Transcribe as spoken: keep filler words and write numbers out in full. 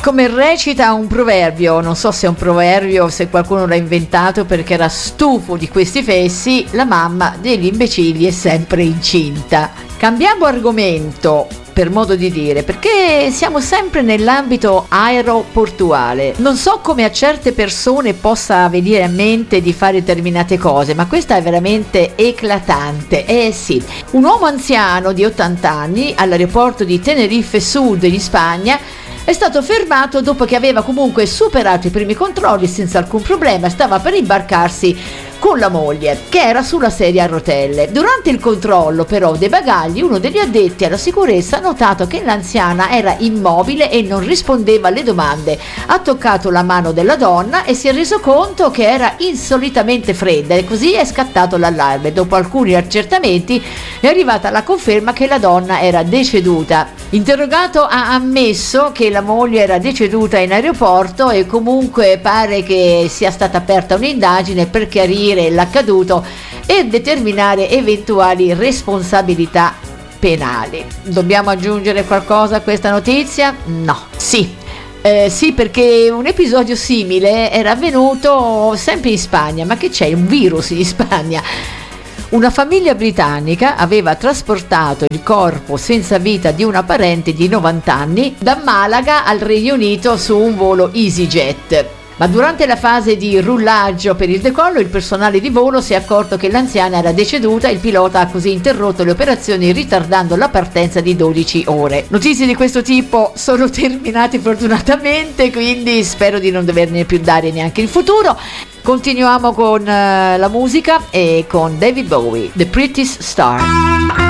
Come recita un proverbio, non so se è un proverbio o se qualcuno l'ha inventato perché era stufo di questi fessi, la mamma degli imbecilli è sempre incinta. Cambiamo argomento, per modo di dire, perché siamo sempre nell'ambito aeroportuale. Non so come a certe persone possa venire a mente di fare determinate cose, ma questa è veramente eclatante. Eh sì, un uomo anziano di ottanta anni all'aeroporto di Tenerife Sud in Spagna è stato fermato dopo che aveva comunque superato i primi controlli senza alcun problema, stava per imbarcarsi con la moglie che era sulla sedia a rotelle. Durante il controllo però dei bagagli, uno degli addetti alla sicurezza ha notato che l'anziana era immobile e non rispondeva alle domande. Ha toccato la mano della donna e si è reso conto che era insolitamente fredda e così è scattato l'allarme. Dopo alcuni accertamenti è arrivata la conferma che la donna era deceduta. Interrogato ha ammesso che la moglie era deceduta in aeroporto e comunque pare che sia stata aperta un'indagine per chiarire l'accaduto e determinare eventuali responsabilità penali. Dobbiamo aggiungere qualcosa a questa notizia? No, sì. Eh, sì, perché un episodio simile era avvenuto sempre in Spagna. Ma che c'è? Un virus in Spagna? Una famiglia britannica aveva trasportato il corpo senza vita di una parente di novanta anni da Malaga al Regno Unito su un volo EasyJet. Ma durante la fase di rullaggio per il decollo il personale di volo si è accorto che l'anziana era deceduta e il pilota ha così interrotto le operazioni ritardando la partenza di dodici ore. Notizie di questo tipo sono terminate fortunatamente, quindi spero di non doverne più dare neanche in futuro. Continuiamo con uh, la musica e con David Bowie, The Prettiest Star.